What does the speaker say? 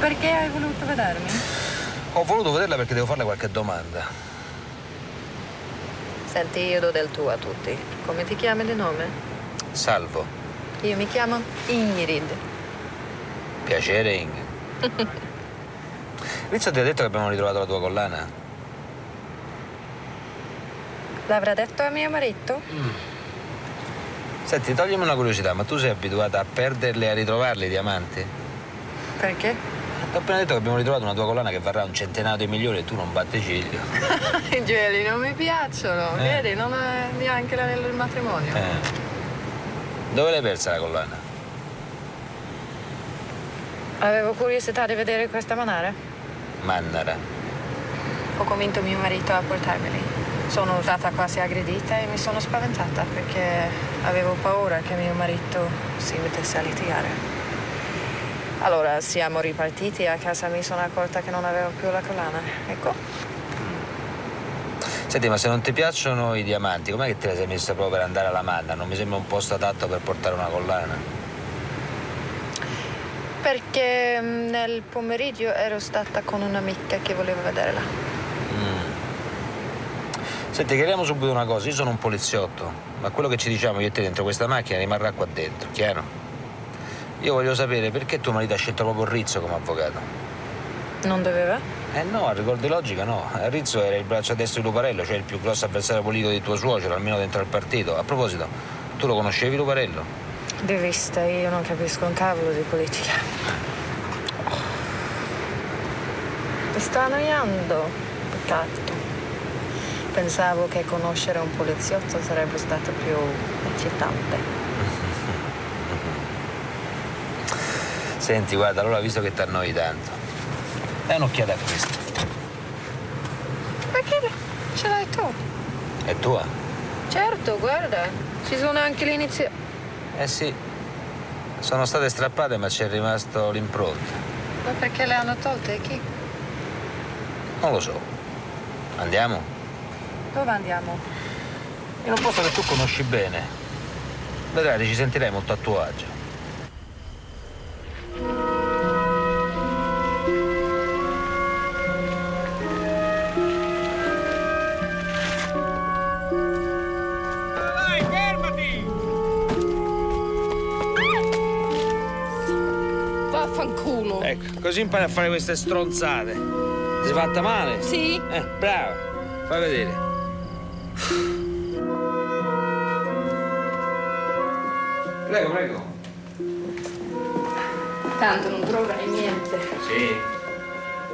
Perché hai voluto vedermi? Ho voluto vederla perché devo farle qualche domanda. Senti, io do del tu a tutti. Come ti chiami di nome? Salvo. Io mi chiamo Ingrid. Piacere, Ingrid. Rizzo ti ha detto che abbiamo ritrovato la tua collana? L'avrà detto a mio marito? Senti, toglimi una curiosità, ma tu sei abituata a perderli e a ritrovarli i diamanti? Perché? Ti ho appena detto che abbiamo ritrovato una tua collana che varrà un centinaio di milioni e tu non batte ciglio. I geli non mi piacciono, vedi? Non è neanche l'anello del matrimonio. Dove l'hai persa la collana? Avevo curiosità di vedere questa manara. Mannara. Ho convinto mio marito a portarmeli. Sono stata quasi aggredita e mi sono spaventata perché avevo paura che mio marito si mettesse a litigare. Allora siamo ripartiti e a casa mi sono accorta che non avevo più la collana. Ecco. Senti, ma se non ti piacciono i diamanti, com'è che te la sei messa proprio per andare alla Manna? Non mi sembra un posto adatto per portare una collana. Perché nel pomeriggio ero stata con un'amica che voleva vederla. Senti, chiariamo subito una cosa, io sono un poliziotto, ma quello che ci diciamo io e te dentro questa macchina rimarrà qua dentro, chiaro? Io voglio sapere perché tuo marito ha scelto proprio Rizzo come avvocato. Non doveva? No, a rigor di logica no. Rizzo era il braccio destro di Luparello, cioè il più grosso avversario politico di tuo suocero, almeno dentro il partito. A proposito, tu lo conoscevi Luparello? Di vista, io non capisco un cavolo di politica. Mi sta annoiando. Peccato. Pensavo che conoscere un poliziotto sarebbe stato più eccitante. Senti, guarda, allora visto che ti annoi tanto, dai un'occhiata a questo. Perché ce l'hai tu? È tua? Certo, guarda, ci sono anche l'inizio. Eh sì, sono state strappate ma c'è rimasto l'impronta. Ma perché le hanno tolte? Chi? Non lo so. Andiamo? Dove andiamo? In un posto che tu conosci bene. Vedrai, ci sentirai molto a tuo agio. Vai, fermati! Vaffanculo. Ecco, così impari a fare queste stronzate. Ti sei fatta male? Sì? Brava. Fai vedere. Prego, prego. Tanto non troverai niente. Sì.